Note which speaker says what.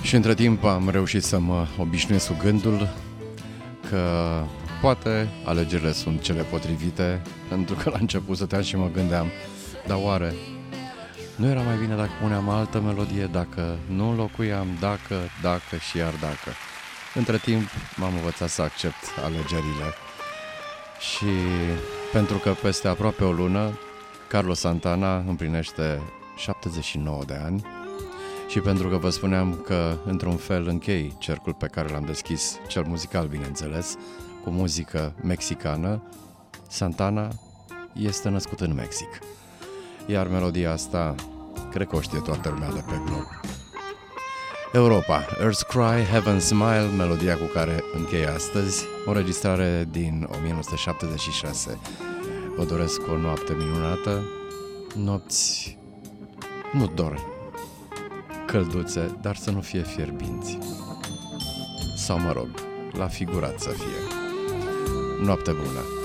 Speaker 1: Și între timp am reușit să mă obișnuiesc cu gândul că poate alegerile sunt cele potrivite, pentru că la început stăteam și mă gândeam, dar oare nu era mai bine dacă puneam altă melodie, dacă nu înlocuiam, dacă și iar dacă. Între timp m-am învățat să accept alegerile și pentru că peste aproape o lună Carlos Santana împlinește 79 de ani și pentru că vă spuneam că într-un fel închei cercul pe care l-am deschis, cel muzical bineînțeles, cu muzică mexicană, Santana este născut în Mexic. Iar melodia asta, cred că o știe toată lumea de pe glob. Europa, Earth's Cry, Heaven's Smile, melodia cu care încheie astăzi, o înregistrare din 1976. Vă doresc o noapte minunată, nopți nu dor călduțe, dar să nu fie fierbinți. Sau mă rog, la figurat să fie. Noapte bună!